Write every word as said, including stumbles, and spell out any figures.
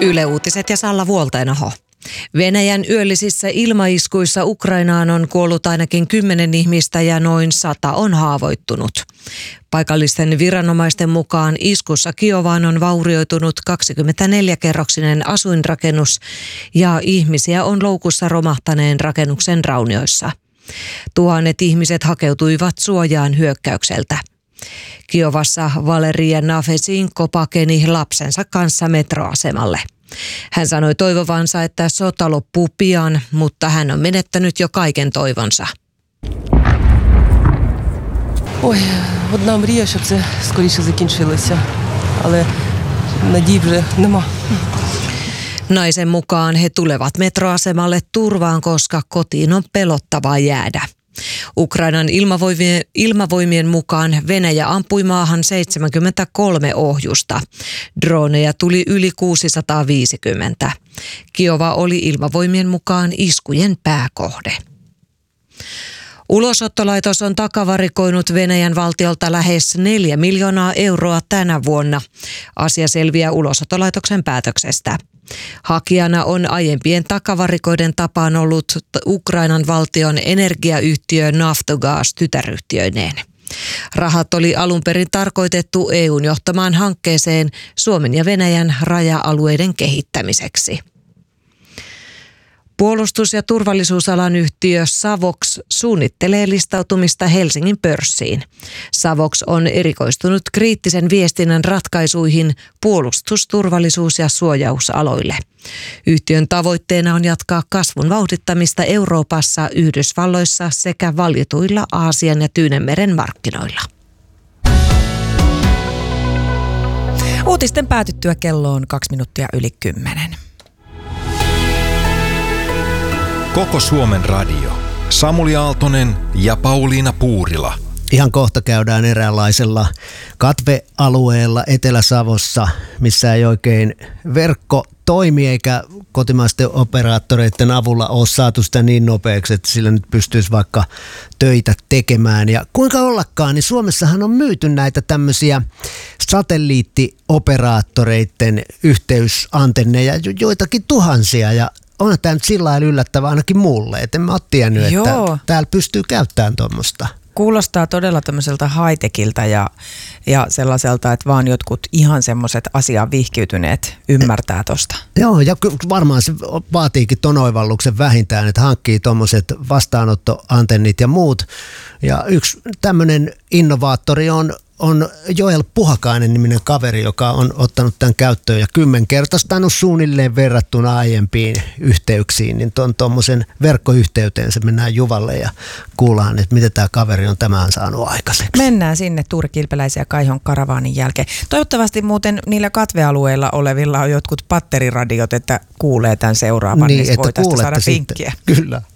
Yle Uutiset ja Salla Vuoltenaho. Venäjän yöllisissä ilmaiskuissa Ukrainaan on kuollut ainakin kymmenen ihmistä ja noin sata on haavoittunut. Paikallisten viranomaisten mukaan iskussa Kiovaan on vaurioitunut kaksikymmentäneljä-kerroksinen asuinrakennus ja ihmisiä on loukussa romahtaneen rakennuksen raunioissa. Tuhannet ihmiset hakeutuivat suojaan hyökkäykseltä. Kiovassa Valeria Nafesinko pakeni lapsensa kanssa metroasemalle. Hän sanoi toivovansa, että sota loppuu pian, mutta hän on menettänyt jo kaiken toivonsa. Ой, одна мрія, щоб це скоріше закінчилося, але надій вже нема. Naisen mukaan he tulevat metroasemalle turvaan, koska kotiin on pelottavaa jäädä. Ukrainan ilmavoimien, ilmavoimien mukaan Venäjä ampui maahan seitsemänkymmentäkolme ohjusta. Droneja tuli yli kuusisataaviisikymmentä. Kiova oli ilmavoimien mukaan iskujen pääkohde. Ulosottolaitos on takavarikoinut Venäjän valtiolta lähes neljä miljoonaa euroa tänä vuonna. Asia selviää Ulosottolaitoksen päätöksestä. Hakijana on aiempien takavarikoiden tapaan ollut Ukrainan valtion energiayhtiö Naftogaz tytäryhtiöineen. Rahat oli alun perin tarkoitettu E U:n johtamaan hankkeeseen Suomen ja Venäjän raja-alueiden kehittämiseksi. Puolustus- ja turvallisuusalan yhtiö Savox suunnittelee listautumista Helsingin pörssiin. Savox on erikoistunut kriittisen viestinnän ratkaisuihin puolustus-, turvallisuus- ja suojausaloille. Yhtiön tavoitteena on jatkaa kasvun vauhdittamista Euroopassa, Yhdysvalloissa sekä valituilla Aasian ja Tyynenmeren markkinoilla. Uutisten päätyttyä kello on kaksi minuuttia yli kymmenen. Koko Suomen radio. Samuli Aaltonen ja Pauliina Puurila. Ihan kohta käydään eräänlaisella katvealueella Etelä-Savossa, missä ei oikein verkko toimi eikä kotimaisten operaattoreiden avulla ole saatu sitä niin nopeaksi, että sillä nyt pystyisi vaikka töitä tekemään. Ja kuinka ollakaan, niin Suomessahan on myyty näitä tämmöisiä satelliittioperaattoreiden yhteysantenneja joitakin tuhansia ja on tämä nyt sillä lailla yllättävää ainakin mulle, että en mä ole tiennyt, Joo. että täällä pystyy käyttämään tuommoista. Kuulostaa todella tämmöiseltä high-techiltä ja, ja sellaiselta, että vaan jotkut ihan semmoiset asiaan vihkiytyneet ymmärtää tosta. Joo, ja varmaan se vaatiikin ton oivalluksen vähintään, että hankkii tuommoiset vastaanottoantennit ja muut. Ja yksi tämmöinen innovaattori on on Joel Puhakainen niminen kaveri, joka on ottanut tämän käyttöön ja kymmenkertaistanut suunnilleen verrattuna aiempiin yhteyksiin, niin tuon tuommoisen verkkoyhteyteen se mennään Juvalle ja kuullaan, että miten tämä kaveri on tämän saanut aikaiseksi. Mennään sinne Tuuri Kilpeläisen ja Kaihon karavaanin jälkeen. Toivottavasti muuten niillä katvealueilla olevilla on jotkut patteriradiot, että kuulee tämän seuraavan, niin, niin voitaisiin saada vinkkiä. Kyllä.